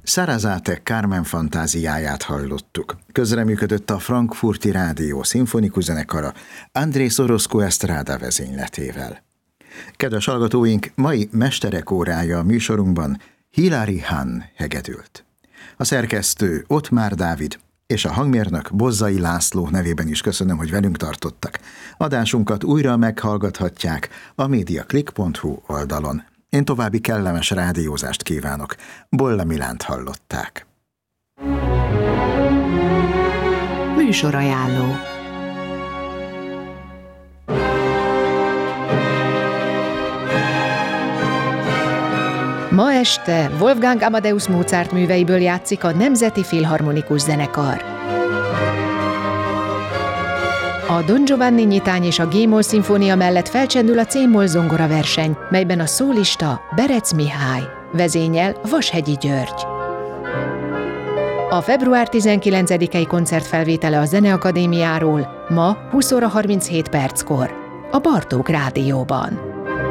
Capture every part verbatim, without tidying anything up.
Sarasate Carmen fantáziáját hallottuk. Közreműködött a Frankfurti Rádió szimfonikus zenekara Andrés Orozco Estrada vezényletével. Kedves hallgatóink, mai Mesterek órája a műsorunkban Hilary Hahn hegedült. A szerkesztő Ottmár Dávid és a hangmérnök Bozzai László nevében is köszönöm, hogy velünk tartottak. Adásunkat újra meghallgathatják a mediaclick pont hu oldalon. Én további kellemes rádiózást kívánok. Bolla Milánt hallották. Műsorajánló. Ma este Wolfgang Amadeus Mozart műveiből játszik a Nemzeti Filharmonikus Zenekar. A Don Giovanni nyitány és a G-moll szimfónia mellett felcsendül a C-moll zongora verseny, melyben a szólista Berec Mihály, vezényel Vashegyi György. A február tizenkilencedikei koncertfelvétele a Zeneakadémiáról ma húsz óra harminchét perckor a Bartók Rádióban.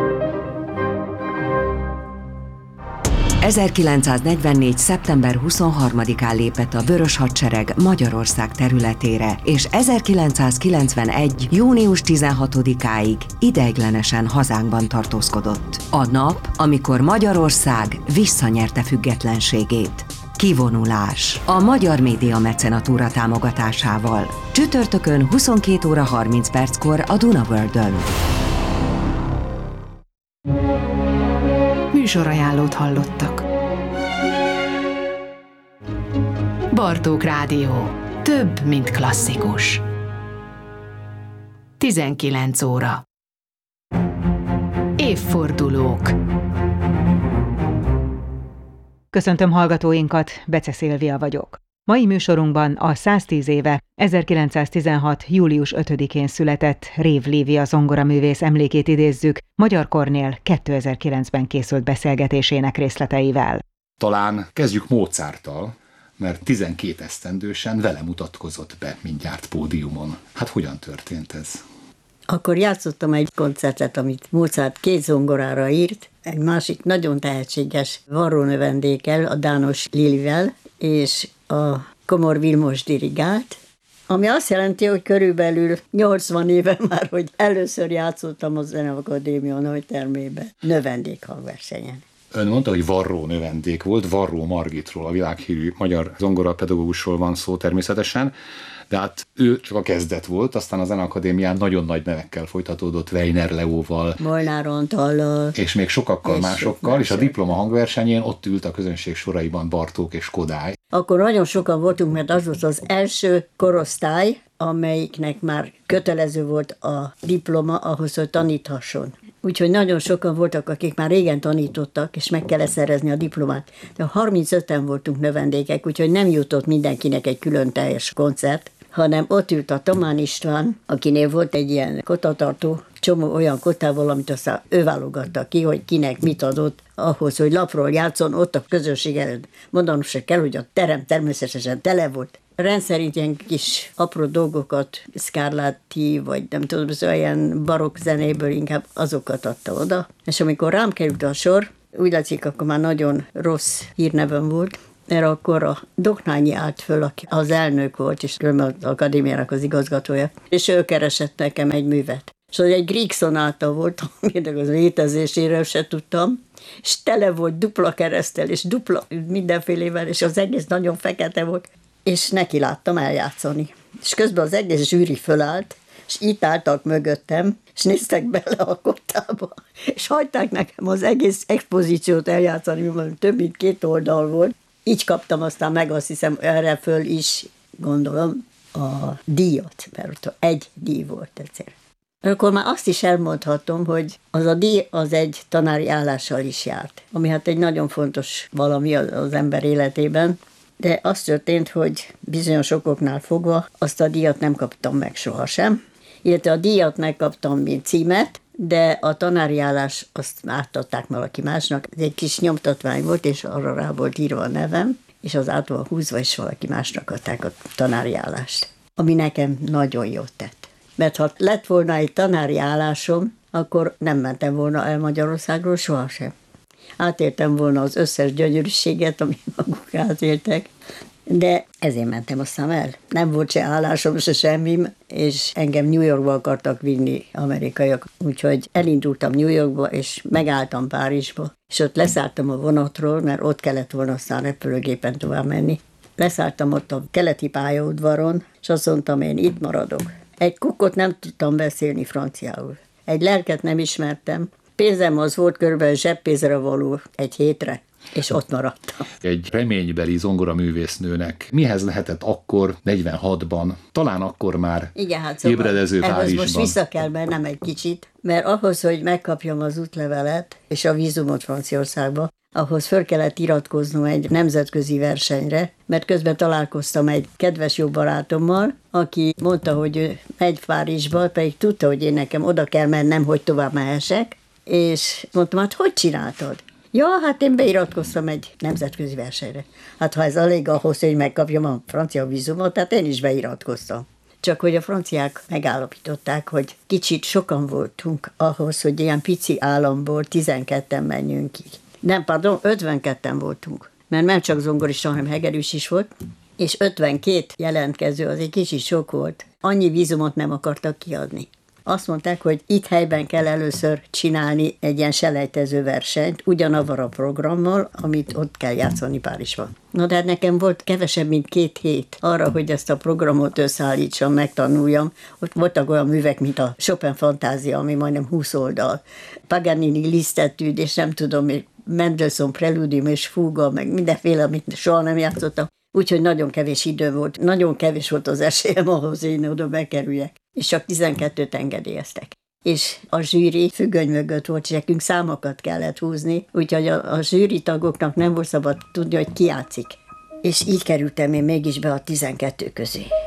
ezerkilencszáznegyvennégy. szeptember huszonharmadikán lépett a Vörös Hadsereg Magyarország területére, és ezerkilencszázkilencvenegy. június tizenhatodikáig ideiglenesen hazánkban tartózkodott. A nap, amikor Magyarország visszanyerte függetlenségét. Kivonulás. A Magyar Média Mecenatúra támogatásával. Csütörtökön huszonkét óra harminc perckor a Dunaworldön. Műsorajánlót hallottak. Bartók Rádió. Több, mint klasszikus. tizenkilenc óra. Évfordulók. Köszöntöm hallgatóinkat, Bece Szilvia vagyok. Mai műsorunkban a száztíz éve, ezerkilencszáztizenhat. július ötödikén született Rév Lívia zongoraművész emlékét idézzük Magyar Kornél kétezer-kilencben készült beszélgetésének részleteivel. Talán kezdjük Mozarttal, mert tizenkét esztendősen vele mutatkozott be mindjárt pódiumon. Hát hogyan történt ez? Akkor játszottam egy koncertet, amit Mozart két zongorára írt, egy másik nagyon tehetséges varrónövendékkel, a Dános Lilivel, és a Komor Vilmos dirigált, ami azt jelenti, hogy körülbelül nyolcvan éve már, hogy először játszottam a Zeneakadémia nagytermében, növendékhangversenyen. Ön mondta, hogy varró növendék volt, Varró Margitról, a világhírű magyar zongorapedagógusról van szó természetesen, de hát ő csak a kezdet volt, aztán a Zeneakadémián nagyon nagy nevekkel folytatódott, Weiner Leóval, Molnár Antallal, és még sokakkal és másokkal, sok és a diploma hangversenyén ott ült a közönség soraiban Bartók és Kodály. Akkor nagyon sokan voltunk, mert az volt az első korosztály, amelyiknek már kötelező volt a diploma ahhoz, hogy taníthasson. Úgyhogy nagyon sokan voltak, akik már régen tanítottak, és meg kellett szerezni a diplomát. De harmincöten voltunk növendékek, úgyhogy nem jutott mindenkinek egy külön teljes koncert, hanem ott ült a Tamán István, akinél volt egy ilyen kotatartó, csomó olyan kotával, amit aztán ő válogatta ki, hogy kinek mit adott ahhoz, hogy lapról játszon ott a közönség előtt. Mondanom se kell, hogy a terem természetesen tele volt. Rendszerint ilyen kis apró dolgokat, Scarlatti, vagy nem tudom, az olyan barokk zenéből inkább azokat adta oda. És amikor rám került a sor, úgy látszik, akkor már nagyon rossz hírnevem volt, mert akkor a Doknányi állt föl, aki az elnök volt, és az akadémiának az igazgatója, és ő keresett nekem egy művet. És az egy Grieg szonáta volt, aminek az létezéséről se tudtam, és tele volt dupla kereszttel, és dupla mindenfélével, és az egész nagyon fekete volt, és neki láttam eljátszani. És közben az egész zsűri fölállt, és itt álltak mögöttem, és néztek bele a kottába, és hagyták nekem az egész expozíciót eljátszani, mert több mint két oldal volt. Így kaptam aztán meg, azt hiszem, erre föl is, gondolom, a díjat, mert egy díj volt egyszer. Akkor már azt is elmondhatom, hogy az a díj az egy tanári állással is járt, ami hát egy nagyon fontos valami az ember életében, de az történt, hogy bizonyos okoknál fogva azt a díjat nem kaptam meg sohasem, illetve a díjat megkaptam, mint címet, de a tanári állás azt átadták valaki másnak. Ez egy kis nyomtatvány volt, és arra rá volt írva a nevem, és az át volt húzva, és valaki másnak adták a tanári állást, ami nekem nagyon jót tett. Mert ha lett volna egy tanári állásom, akkor nem mentem volna el Magyarországról sohasem. Átéltem volna az összes gyönyörűséget, ami maguk munkát éltek. De ezért mentem aztán el. Nem volt se állásom, se semmim, és engem New Yorkba akartak vinni amerikaiak. Úgyhogy elindultam New Yorkba, és megálltam Párizsba. És ott leszálltam a vonatról, mert ott kellett volna aztán repülőgépen tovább menni. Leszálltam ott a keleti pályaudvaron, és azt mondtam, én itt maradok. Egy kukkot nem tudtam beszélni franciául. Egy lelket nem ismertem. Pénzem az volt körülbelül zseppénzre való egy hétre, és ott maradtam. Egy reménybeli zongoraművésznőnek mihez lehetett akkor, negyvenhatban, talán akkor már igen, hát szóval ébredező Párizsban? Most vissza kell mennem egy kicsit, mert ahhoz, hogy megkapjam az útlevelet és a vízumot Franciaországba, ahhoz föl kellett iratkoznom egy nemzetközi versenyre, mert közben találkoztam egy kedves jó barátommal, aki mondta, hogy ő megy Párizsba, pedig tudta, hogy én nekem oda kell mennem, hogy tovább mehessek, és mondtam, hát hogy csináltad? Ja, hát én beiratkoztam egy nemzetközi versenyre. Hát ha ez elég ahhoz, hogy megkapjam a francia vízumot, tehát én is beiratkoztam. Csak hogy a franciák megállapították, hogy kicsit sokan voltunk ahhoz, hogy ilyen pici államból tizenketten menjünk ki. Nem, pardon, ötvenketten voltunk. Mert nem csak zongorista, hanem hegedűs is volt, és ötvenkét jelentkező, az egy kicsit sok volt. Annyi vízumot nem akartak kiadni. Azt mondták, hogy itt helyben kell először csinálni egy ilyen selejtező versenyt, ugyanavval a programmal, amit ott kell játszani Párizsban. Na de hát nekem volt kevesebb, mint két hét arra, hogy ezt a programot összeállítsam, megtanuljam. Ott voltak olyan művek, mint a Chopin Fantázia, ami majdnem húsz oldal. Paganini Lisztetűd, és nem tudom, Mendelssohn Preludium és Fuga, meg mindenféle, amit soha nem játszottam. Úgyhogy nagyon kevés idő volt, nagyon kevés volt az esélyem ahhoz, hogy én oda bekerüljek. És csak tizenkettőt engedélyeztek. És a zsűri függöny mögött volt, és nekünk számokat kellett húzni, úgyhogy a, a zsűri tagoknak nem volt szabad tudni, hogy ki játszik. És így kerültem én mégis be a tizenkettő közé.